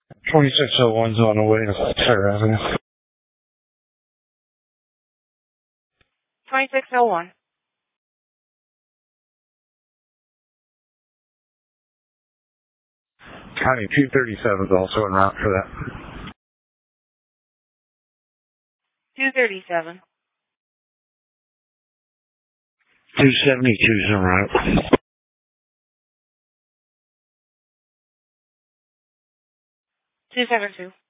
2601's on the way to Fire Avenue. 2601. County 237 is also en route for that. 237. 272's en route. 272.